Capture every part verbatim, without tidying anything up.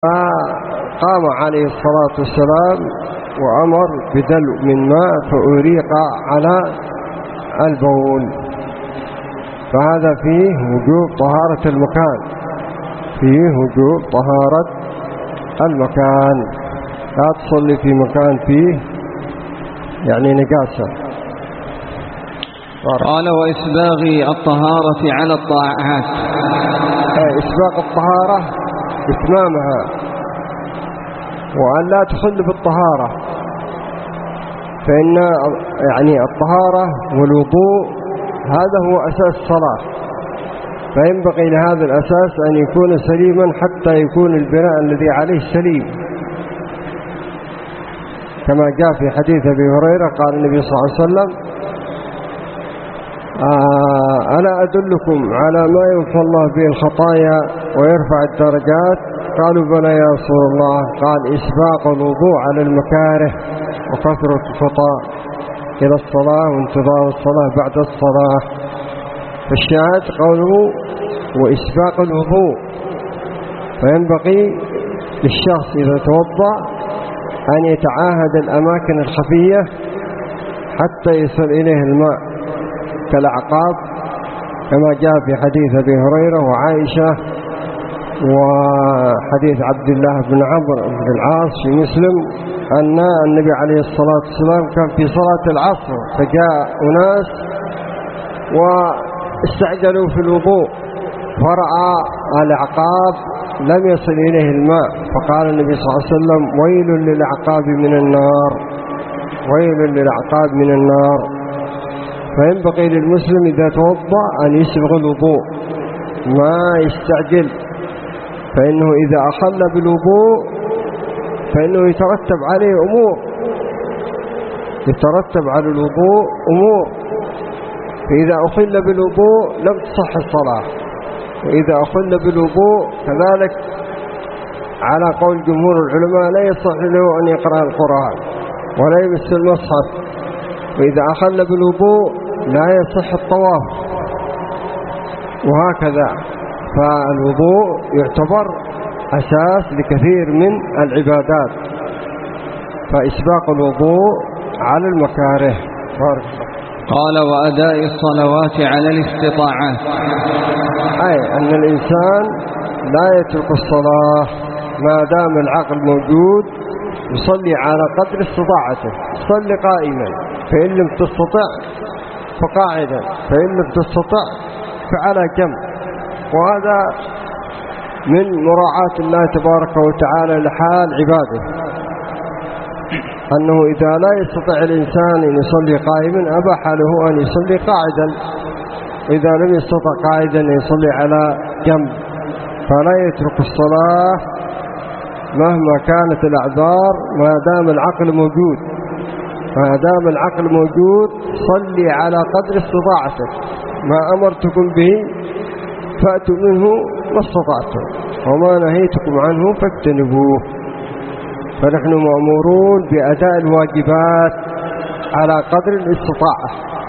فقام عليه الصلاة والسلام وأمر بدلو من ماء فأريق على البول. فهذا فيه وجوب طهارة المكان، فيه وجوب طهارة المكان. لا تصلي في مكان فيه يعني نجاسة. قال وإسباغ الطهارة على الطاعات. إسباغ الطهارة إتمامها، وأن لا تخل بالطهارة، فإن يعني الطهارة والوضوء هذا هو أساس الصلاة، فينبغي لهذا الأساس أن يكون سليما حتى يكون البناء الذي عليه سليم، كما جاء في حديث أبي هريرة قال النبي صلى الله عليه وسلم: آه ألا أدلكم على ما يمحو الله به الخطايا ويرفع الدرجات؟ قالوا: بلى يا رسول الله. قال: إسباغ الوضوء على المكاره وكثرة الخطأ إلى الصلاة وانتظار الصلاة بعد الصلاة. فالشاهد قوله وإسباغ الوضوء، فينبغي للشخص إذا توضأ أن يتعاهد الأماكن الخفية حتى يصل إليه الماء كالأعقاب، كما جاء في حديث أبي هريرة وعائشة وحديث عبد الله بن عمرو بن العاص في مسلم أن النبي عليه الصلاة والسلام كان في صلاة العصر فجاء أناس واستعجلوا في الوضوء فرأى الأعقاب لم يصل إليه الماء، فقال النبي صلى الله عليه وسلم: ويل للأعقاب من النار، ويل للأعقاب من النار. فينبغي للمسلم إذا توضأ أن يسبغ الوضوء ما يستعجل، فإنه إذا أخل بالوضوء فإنه يترتب عليه أمور، يترتب على الوضوء أمور، فإذا أخل بالوضوء لم تصح الصلاة، وإذا أخل بالوضوء كذلك على قول جمهور العلماء لا يصح له أن يقرأ القرآن ولا يمس المصحف، وإذا أخل بالوضوء لا يصح الطواف، وهكذا. فالوضوء يعتبر أساس لكثير من العبادات، فإسباق الوضوء على المكاره. قال وأداء الصلوات على الاستطاعات، أي أن الإنسان لا يترك الصلاة ما دام العقل موجود، يصلي على قدر استطاعته، يصلي قائما فإن لم تستطع فقاعدا، فإن لم تستطع فعلى جنب. وهذا من مراعاة الله تبارك وتعالى لحال عباده، أنه إذا لا يستطيع الإنسان أن يصلي قائما أباح له أن يصلي قاعدا، إذا لم يستطع قاعدا أن يصلي على جنب. فلا يترك الصلاة مهما كانت الأعذار ما دام العقل موجود، ما دام العقل موجود صلي على قدر استطاعتك، ما أمرتكم به فأتوا منه ما استطعتم وما نهيتكم عنه فاجتنبوه. فنحن مأمورون بأداء الواجبات على قدر الاستطاعة،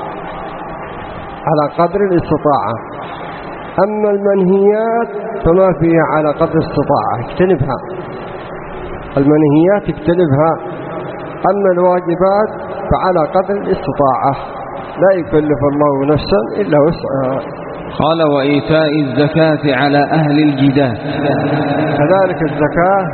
على قدر الاستطاعة. أما المنهيات فما فيها على قدر الاستطاعة، اجتنبها، المنهيات اجتنبها. أما الواجبات فعلى قدر الاستطاعة، لا يكلف الله نفسا إلا وسعها. قال وإيتاء الزكاة على أهل الجدات، كذلك الزكاة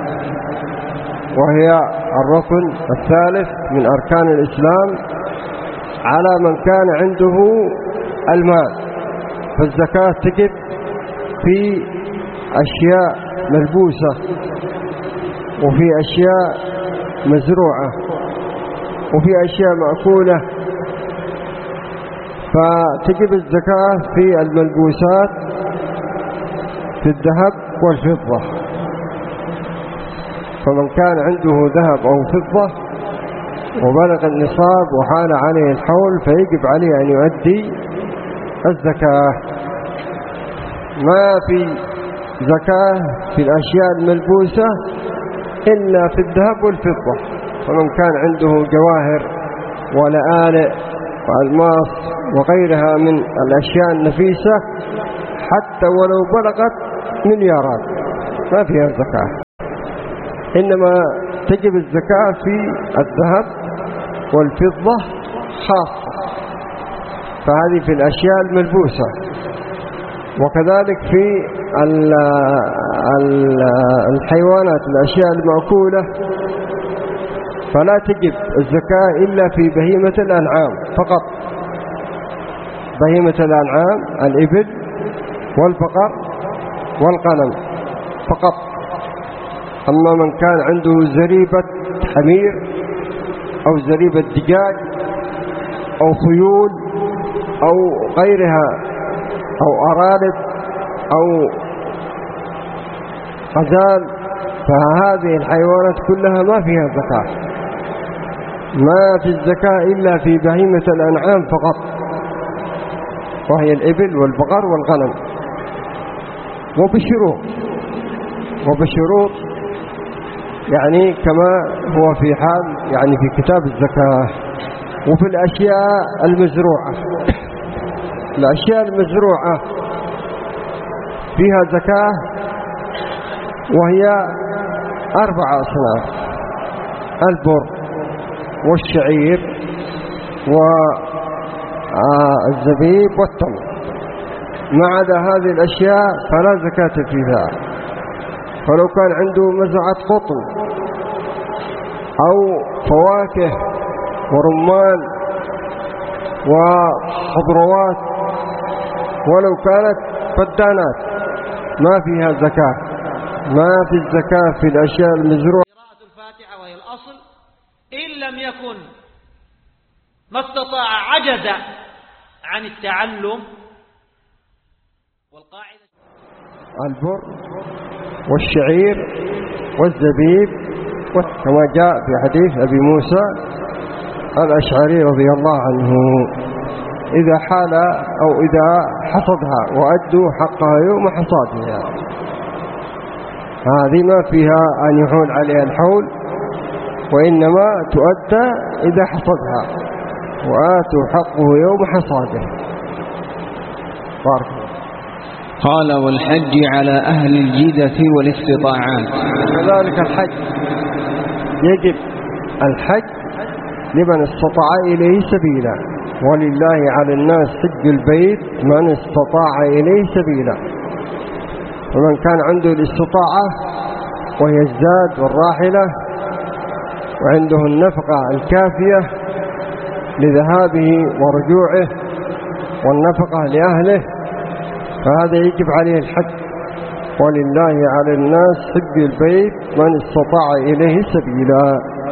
وهي الركن الثالث من أركان الإسلام على من كان عنده المال. فالزكاة تجب في أشياء ملبوسة وفي أشياء مزروعة وفي أشياء مأكولة، فتجب الزكاة في الملبوسات في الذهب والفضة. فمن كان عنده ذهب أو فضة وبلغ النصاب وحال عليه الحول فيجب عليه أن يؤدي الزكاة. ما في زكاة في الأشياء الملبوسة إلا في الذهب والفضة. فمن كان عنده جواهر ولآلئ والماس وغيرها من الأشياء النفيسة حتى ولو بلغت مليارات ما فيها زكاة. إنما تجب الزكاة في الذهب والفضة خاصة، فهذه في الأشياء الملبوسة. وكذلك في الحيوانات الأشياء المأكولة فلا تجب الزكاة إلا في بهيمة الأنعام فقط، بهيمة الأنعام الإبل والبقر والغنم فقط. أما من كان عنده زريبة حمير أو زريبة دجاج أو خيول أو غيرها أو أرانب أو غزال، فهذه الحيوانات كلها ما فيها زكاة، ما في الزكاة إلا في بهيمة الأنعام فقط، وهي الإبل والبقر والغنم، وبشروط وبشروط يعني كما هو في حال يعني في كتاب الزكاة. وفي الأشياء المزروعة، الأشياء المزروعة فيها زكاة، وهي أربع أصناف: البر والشعير والزبيب والتمر. ما عدا هذه الأشياء فلا زكاة فيها. فلو كان عنده مزرعة قطن أو فواكه ورمان وخضروات ولو كانت فدانات ما فيها زكاة، ما في الزكاة في الأشياء المزروعة. قراءة الفاتحة وهي الأصل، إن لم يكن ما استطاع عجز عن التعلم. والقاعدة البر والشعير والزبيب، كما جاء في حديث أبي موسى الأشعري رضي الله عنه: إذا حال أو إذا حصدها وأدوا حقها يوم حصادها. هذه ما فيها أن يحول عليها الحول، وإنما تؤدى إذا حصدها، وآتوا حقه يوم حصاده. بارك الله. قال: والحج على أهل الجدة والاستطاعات. كذلك الحج يجب الحج لمن استطاع إليه سبيلا، ولله على الناس حج البيت من استطاع إليه سبيلا. ومن كان عنده الاستطاعة وهي الزاد والراحلة وعنده النفقة الكافية لذهابه ورجوعه والنفقة لأهله، فهذا يجب عليه الحج. ولله على الناس حج البيت من استطاع إليه سبيلا.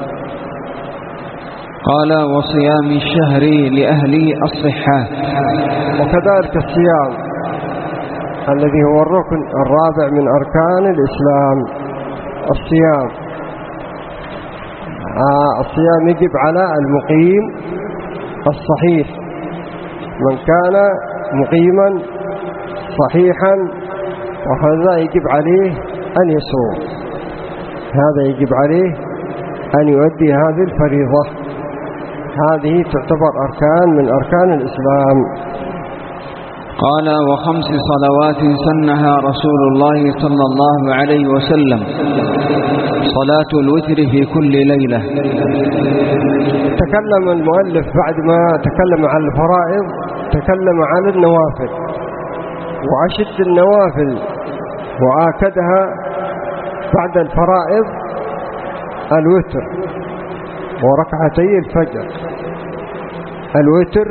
قال: وصيام الشهر لأهل الصحة. وكذلك الصيام الذي هو الركن الرابع من أركان الإسلام. الصيام آه الصيام يجب على المقيم الصحيح. من كان مقيما صحيحا وهذا يجب عليه أن يصوم، هذا يجب عليه أن يؤدي هذه الفريضة. هذه تعتبر أركان من أركان الإسلام. قال: وخمس صلوات سنها رسول الله صلى الله عليه وسلم: صلاة الوتر في كل ليلة. تكلم المؤلف بعد ما تكلم عن الفرائض تكلم عن النوافل، وأشد النوافل وآكدها بعد الفرائض الوتر وركعتي الفجر. الوتر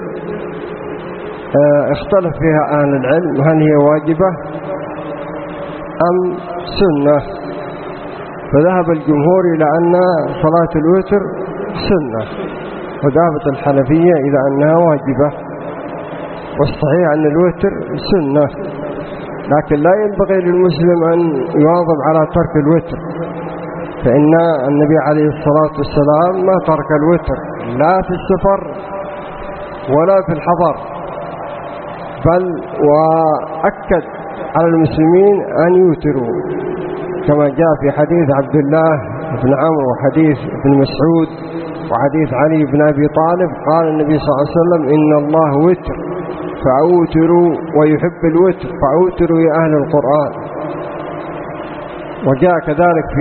اختلف فيها أهل العلم هل هي واجبة أم سنة، فذهب الجمهور إلى أن صلاة الوتر سنة، وذهبت الحنفية إلى أنها واجبة. والصحيح أن الوتر سنة، لكن لا ينبغي للمسلم أن يواظب على ترك الوتر، فإن النبي عليه الصلاة والسلام ما ترك الوتر لا في السفر ولا في الحضر، بل وأكد على المسلمين أن يوتروا، كما جاء في حديث عبد الله بن عمرو وحديث ابن مسعود وحديث علي بن أبي طالب. قال النبي صلى الله عليه وسلم: إن الله وتر فأوتروا ويحب الوتر فأوتروا يا أهل القرآن. وجاء كذلك في